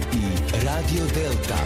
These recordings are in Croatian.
i Radio Delta.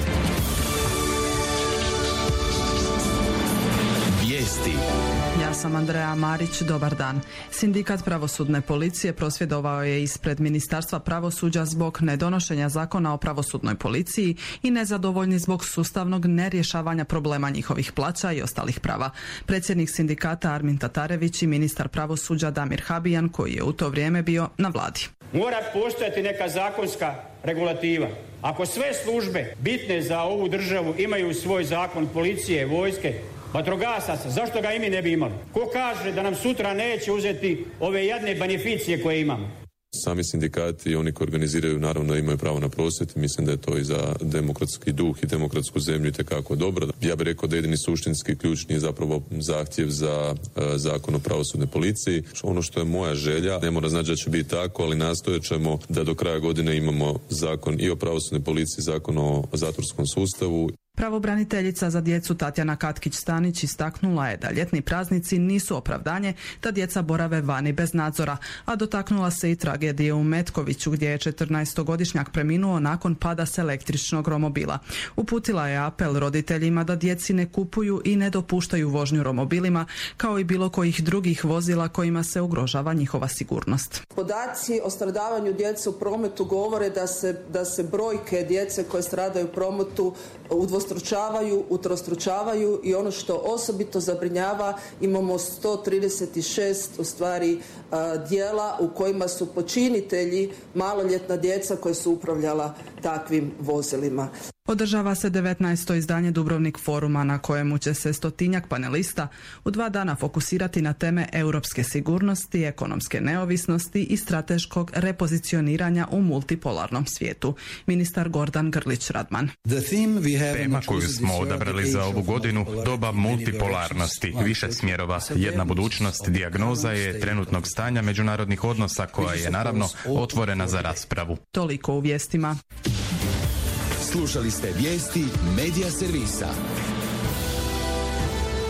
Vijesti. Ja sam Andreja Marić, dobar dan. Sindikat pravosudne policije prosvjedovao je ispred Ministarstva pravosuđa zbog nedonošenja zakona o pravosudnoj policiji i nezadovoljni zbog sustavnog nerješavanja problema njihovih plaća i ostalih prava. Predsjednik sindikata Armin Tatarević i ministar pravosuđa Damir Habijan, koji je u to vrijeme bio na vladi. Mora postojati neka zakonska regulativa. Ako sve službe bitne za ovu državu imaju svoj zakon policije, vojske, vatrogasaca, zašto ga i mi ne bi imali? Ko kaže da nam sutra neće uzeti ove jadne beneficije koje imamo? Sami sindikati i oni koji organiziraju naravno imaju pravo na prosvjed. Mislim da je to i za demokratski duh i demokratsku zemlju itekako dobro. Ja bih rekao da jedini suštinski ključni je zapravo zahtjev za zakon o pravosudnoj policiji. Ono što je moja želja, ne mora znači da će biti tako, ali nastojat ćemo da do kraja godine imamo zakon i o pravosudnoj policiji, zakon o zatvorskom sustavu. Pravobraniteljica za djecu Tatjana Katkić-Stanić istaknula je da ljetni praznici nisu opravdanje da djeca borave vani bez nadzora, a dotaknula se i tragedije u Metkoviću gdje je 14-godišnjak preminuo nakon pada s električnog romobila. Uputila je apel roditeljima da djeci ne kupuju i ne dopuštaju vožnju romobilima, kao i bilo kojih drugih vozila kojima se ugrožava njihova sigurnost. Podaci o stradavanju djece u prometu govore da se brojke djece koje stradaju u prometu udvostručavaju, utrostručavaju i ono što osobito zabrinjava, imamo 136 u stvari djela u kojima su počinitelji maloljetna djeca koja su upravljala takvim vozilima. Održava se 19. izdanje Dubrovnik foruma na kojemu će se 100-tinjak panelista u 2 dana fokusirati na teme europske sigurnosti, ekonomske neovisnosti i strateškog repozicioniranja u multipolarnom svijetu. Ministar Gordan Grlić-Radman. Tema koju smo odabrali za ovu godinu, doba multipolarnosti, više smjerova, jedna budućnost, dijagnoza je trenutnog stanja međunarodnih odnosa koja je naravno otvorena za raspravu. Toliko u vijestima. Slušali ste vijesti Medija servisa.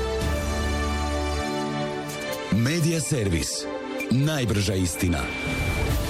Medija servis. Najbrža istina.